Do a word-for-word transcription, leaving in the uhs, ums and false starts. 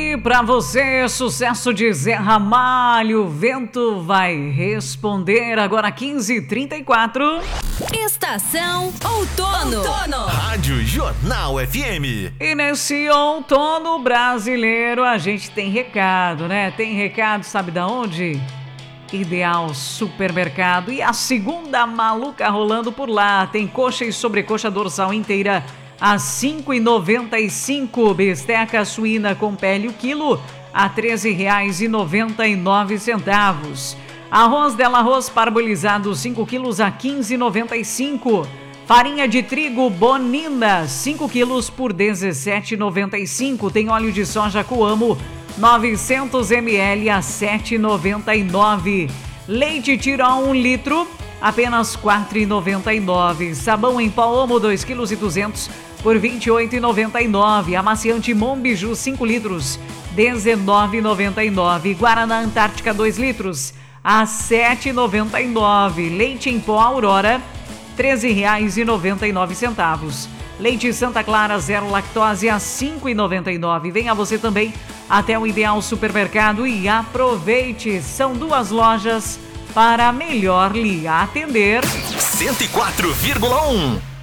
aí pra você, sucesso de Zé Ramalho, o vento vai responder, agora quinze e trinta e quatro. Estação Outono. Outono. Rádio Jornal F M. E nesse outono brasileiro a gente tem recado, né? Tem recado, sabe da onde? Ideal Supermercado. E a segunda maluca rolando por lá. Tem coxa e sobrecoxa dorsal inteira a cinco reais e noventa e cinco. Bisteca suína com pele o quilo a treze reais e noventa e nove centavos. Arroz Dela Arroz parbolizado cinco quilos a quinze reais e noventa e cinco. Farinha de trigo Bonina cinco quilos por dezessete reais e noventa e cinco. Tem óleo de soja Coamo novecentos mililitros a sete reais e noventa e nove. Leite Tirol um litro apenas quatro reais e noventa e nove. Sabão em pó Omo dois quilos e duzentos por vinte e oito reais e noventa e nove. Amaciante Monbiju cinco litros dezenove reais e noventa e nove. Guaraná Antártica dois litros a sete reais e noventa e nove. Leite em pó Aurora treze reais e noventa e nove centavos. Leite Santa Clara zero lactose a cinco reais e noventa e nove. Venha você também até o Ideal Supermercado e aproveite. São duas lojas para melhor lhe atender. cento e quatro vírgula um